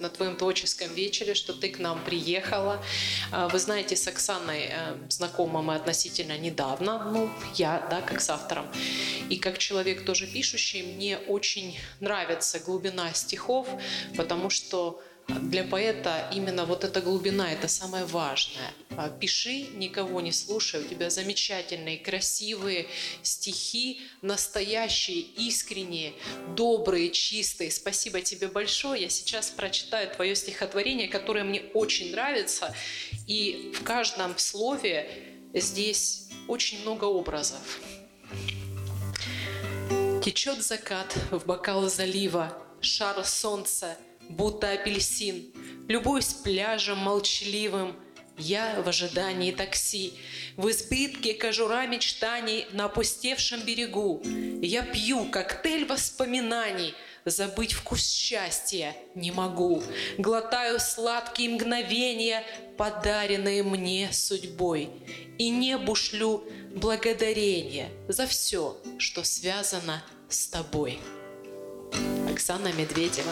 на твоем творческом вечере, что ты к нам приехала. Вы знаете, с Оксаной знакомы мы относительно недавно, я, да, как с автором. И как человек тоже пишущий, мне очень нравится глубина стихов, потому что для поэта именно вот эта глубина – это самое важное. Пиши, никого не слушай, у тебя замечательные, красивые стихи, настоящие, искренние, добрые, чистые. Спасибо тебе большое. Я сейчас прочитаю твое стихотворение, которое мне очень нравится. И в каждом слове здесь очень много образов. Течет закат в бокал залива, шар солнца, будто апельсин. Любуюсь пляжем молчаливым, я в ожидании такси. В избытке кожура мечтаний на опустевшем берегу. Я пью коктейль воспоминаний, забыть вкус счастья не могу. Глотаю сладкие мгновения, подаренные мне судьбой. И небу шлю благодарение за все, что связано с тобой. Оксана Медведева.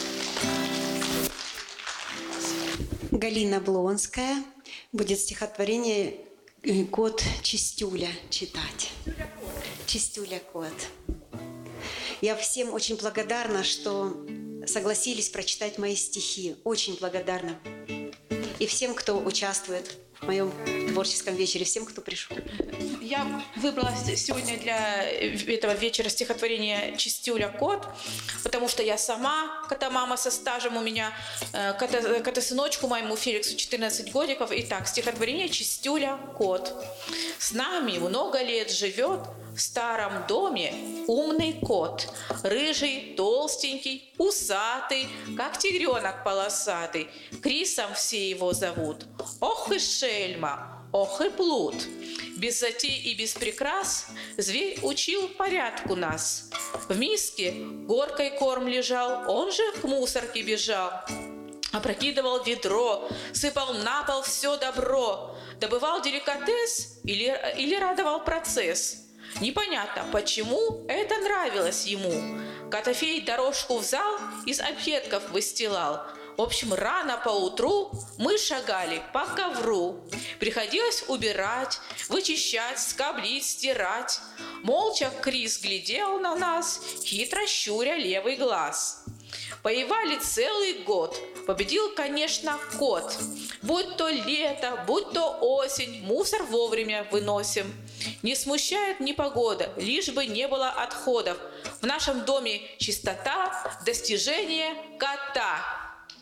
Галина Блонская будет стихотворение «Кот Чистюля» читать. Чистюля кот. Я всем очень благодарна, что согласились прочитать мои стихи. Очень благодарна. И всем, кто участвует в моем творческом вечере, всем, кто пришел. Я выбрала сегодня для этого вечера стихотворение «Чистюля кот», потому что я сама кота-мама со стажем, у меня кота-сыночку моему Феликсу 14 годиков. Итак, стихотворение «Чистюля кот». С нами много лет живет в старом доме умный кот, рыжий, толстенький, усатый, как тигренок полосатый. Крисом все его зовут. Ох и шельма, ох и плут. Без затей и без прикрас зверь учил порядку нас. В миске горкой корм лежал, он же к мусорке бежал. Опрокидывал ведро, сыпал на пол все добро. Добывал деликатес или радовал процесс. Непонятно, почему это нравилось ему. Котофей дорожку в зал из объедков выстилал. В общем, рано поутру мы шагали по ковру. Приходилось убирать, вычищать, скоблить, стирать. Молча Крис глядел на нас, хитро щуря левый глаз. Воевали целый год, победил, конечно, кот. Будь то лето, будь то осень, мусор вовремя выносим. Не смущает ни погода, лишь бы не было отходов. В нашем доме чистота, достижение кота.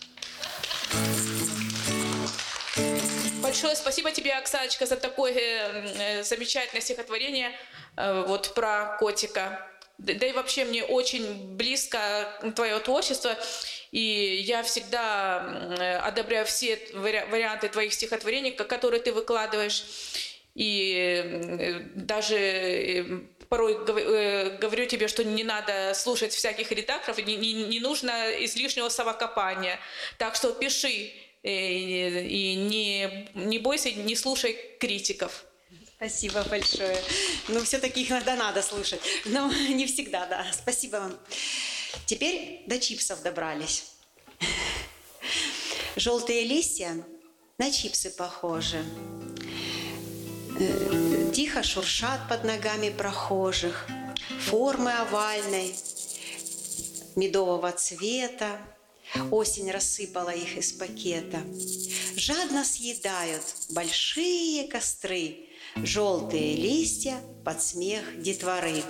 Большое спасибо тебе, Оксаночка, за такое замечательное стихотворение вот про котика. Да и вообще мне очень близко твое творчество, и я всегда одобряю все варианты твоих стихотворений, которые ты выкладываешь. И даже порой говорю тебе, что не надо слушать всяких редакторов, не нужно излишнего самокопания. Так что пиши и не бойся, не слушай критиков. Спасибо большое. Все-таки их иногда надо слушать. Но не всегда, да. Спасибо вам. Теперь до чипсов добрались. Желтые листья на чипсы похожи. Тихо шуршат под ногами прохожих. Формы овальной, медового цвета. Осень рассыпала их из пакета. Жадно съедают большие костры желтые листья под смех детворы.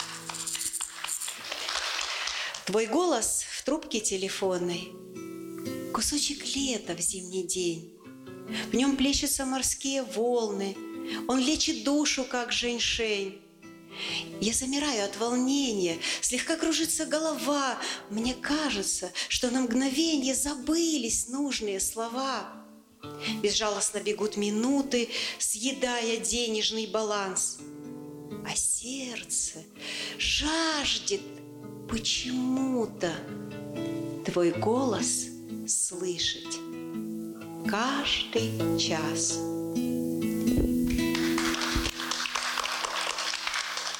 Твой голос в трубке телефонной — кусочек лета в зимний день. В нем плещутся морские волны, он лечит душу, как женьшень. Я замираю от волнения, слегка кружится голова. Мне кажется, что на мгновенье забылись нужные слова. Безжалостно бегут минуты, съедая денежный баланс. А сердце жаждет почему-то твой голос слышать каждый час.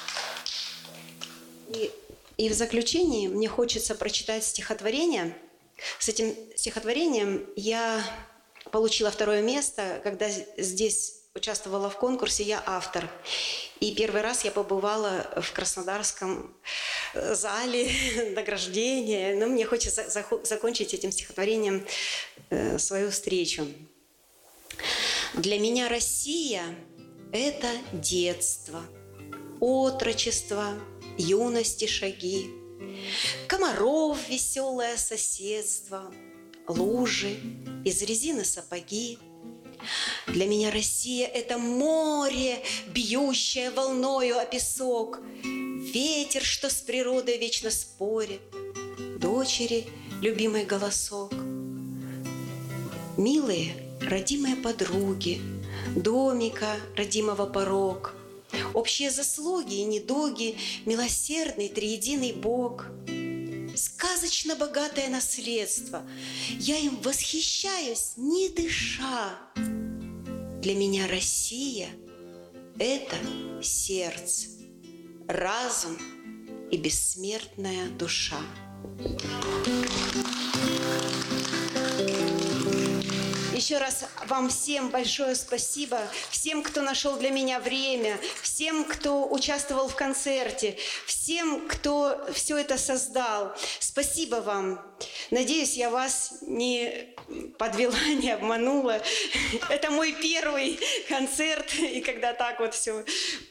И в заключении мне хочется прочитать стихотворение, С этим стихотворением я получила 2 место, когда здесь участвовала в конкурсе, я автор. И первый раз я побывала в Краснодарском зале награждения. Но мне хочется закончить этим стихотворением свою встречу. Для меня Россия – это детство, отрочество, юности шаги, комаров веселое соседство, лужи, из резины сапоги. Для меня Россия – это море, бьющее волною о песок, ветер, что с природой вечно спорит, дочери любимый голосок. Милые родимые подруги, домика родимого порог, общие заслуги и недуги, милосердный триединый Бог. Сказочно богатое наследство, я им восхищаюсь, не дыша. Для меня Россия – это сердце, разум и бессмертная душа. Еще раз вам всем большое спасибо, всем, кто нашел для меня время, всем, кто участвовал в концерте, всем, кто все это создал. Спасибо вам. Надеюсь, я вас не подвела, не обманула. Это мой первый концерт, и когда так вот все...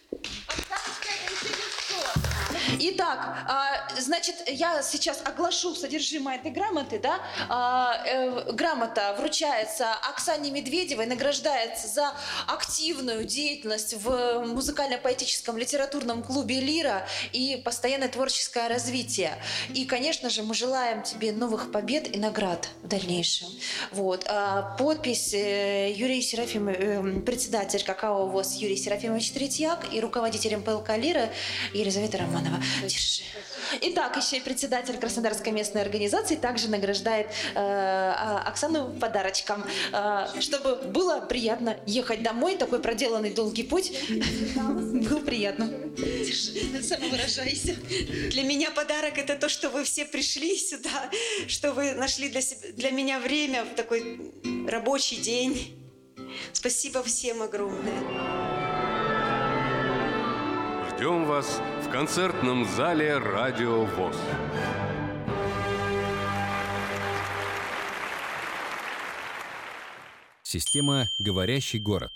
Итак, значит, я сейчас оглашу содержимое этой грамоты, да? Грамота вручается Оксане Медведевой, награждается за активную деятельность в музыкально-поэтическом литературном клубе «Лира» и постоянное творческое развитие. И, конечно же, мы желаем тебе новых побед и наград в дальнейшем. Вот. Подпись Юрий Серафимович, председатель ККО ВОС Юрий Серафимович Третьяк и руководитель МПЛК «Лира» Елизавета Романова. Держи. Итак, еще и председатель Краснодарской местной организации также награждает Оксану подарочком, чтобы было приятно ехать домой. Такой проделанный долгий путь был приятно. Держи, самовыражайся. Для меня подарок – это то, что вы все пришли сюда, что вы нашли для меня время в такой рабочий день. Спасибо всем огромное. Ждем вас в концертном зале «Радио ВОС». Система «Говорящий город».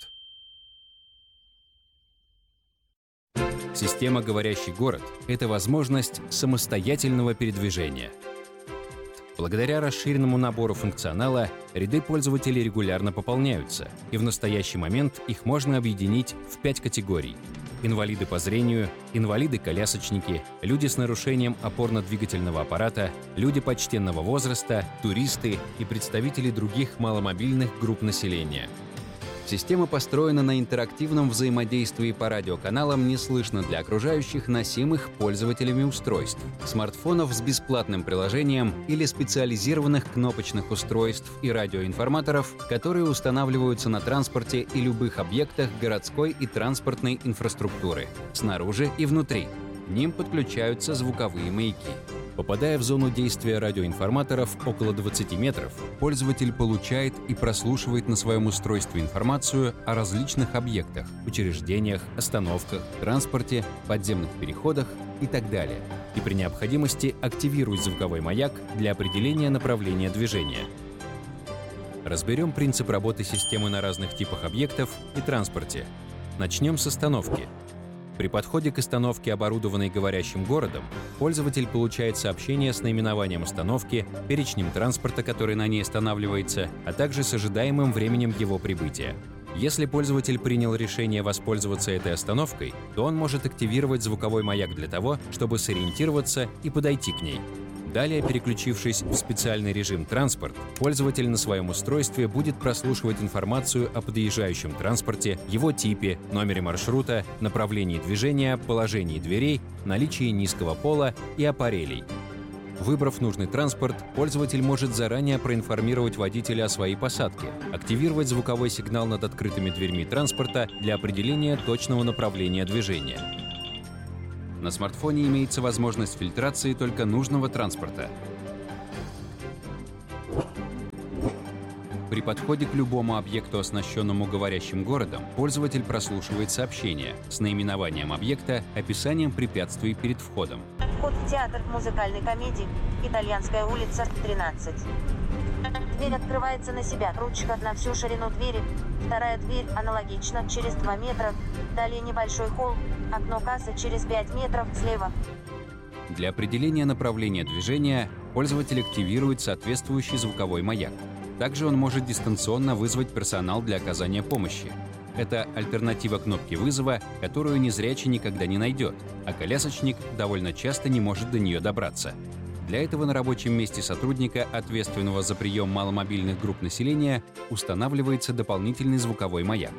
Система «Говорящий город» — это возможность самостоятельного передвижения. Благодаря расширенному набору функционала ряды пользователей регулярно пополняются, и в настоящий момент их можно объединить в 5 категорий. Инвалиды по зрению, инвалиды-колясочники, люди с нарушением опорно-двигательного аппарата, люди почтенного возраста, туристы и представители других маломобильных групп населения. Система построена на интерактивном взаимодействии по радиоканалам «Не слышно для окружающих», носимых пользователями устройств, смартфонов с бесплатным приложением или специализированных кнопочных устройств и радиоинформаторов, которые устанавливаются на транспорте и любых объектах городской и транспортной инфраструктуры, снаружи и внутри. К ним подключаются звуковые маяки. Попадая в зону действия радиоинформаторов около 20 метров, пользователь получает и прослушивает на своем устройстве информацию о различных объектах, учреждениях, остановках, транспорте, подземных переходах и так далее. И при необходимости активирует звуковой маяк для определения направления движения. Разберем принцип работы системы на разных типах объектов и транспорте. Начнем с остановки. При подходе к остановке, оборудованной говорящим городом, пользователь получает сообщение с наименованием остановки, перечнем транспорта, который на ней останавливается, а также с ожидаемым временем его прибытия. Если пользователь принял решение воспользоваться этой остановкой, то он может активировать звуковой маяк для того, чтобы сориентироваться и подойти к ней. Далее, переключившись в специальный режим «Транспорт», пользователь на своем устройстве будет прослушивать информацию о подъезжающем транспорте, его типе, номере маршрута, направлении движения, положении дверей, наличии низкого пола и аппарелей. Выбрав нужный транспорт, пользователь может заранее проинформировать водителя о своей посадке, активировать звуковой сигнал над открытыми дверьми транспорта для определения точного направления движения. На смартфоне имеется возможность фильтрации только нужного транспорта. При подходе к любому объекту, оснащенному говорящим городом, пользователь прослушивает сообщение с наименованием объекта, описанием препятствий перед входом. Вход в театр музыкальной комедии «Итальянская улица, 13». Дверь открывается на себя, ручка на всю ширину двери. Вторая дверь аналогично, через 2 метра. Далее небольшой холл, окно кассы через 5 метров слева. Для определения направления движения пользователь активирует соответствующий звуковой маяк. Также он может дистанционно вызвать персонал для оказания помощи. Это альтернатива кнопки вызова, которую незрячий никогда не найдет, а колясочник довольно часто не может до нее добраться. Для этого на рабочем месте сотрудника, ответственного за прием маломобильных групп населения, устанавливается дополнительный звуковой маяк.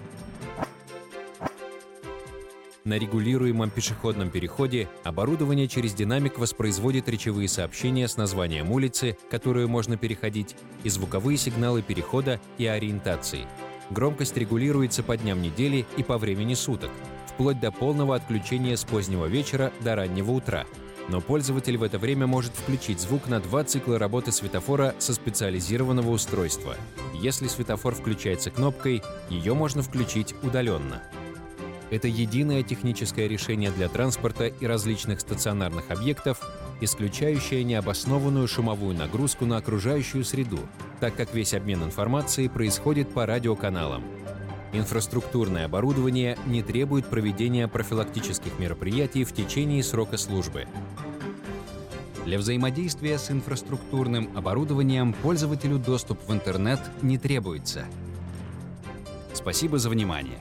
На регулируемом пешеходном переходе оборудование через динамик воспроизводит речевые сообщения с названием улицы, которую можно переходить, и звуковые сигналы перехода и ориентации. Громкость регулируется по дням недели и по времени суток, вплоть до полного отключения с позднего вечера до раннего утра. Но пользователь в это время может включить звук на 2 цикла работы светофора со специализированного устройства. Если светофор включается кнопкой, ее можно включить удаленно. Это единое техническое решение для транспорта и различных стационарных объектов, исключающее необоснованную шумовую нагрузку на окружающую среду, так как весь обмен информацией происходит по радиоканалам. Инфраструктурное оборудование не требует проведения профилактических мероприятий в течение срока службы. Для взаимодействия с инфраструктурным оборудованием пользователю доступ в интернет не требуется. Спасибо за внимание.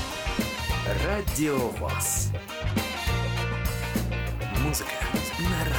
Радио ВОС. Музыка на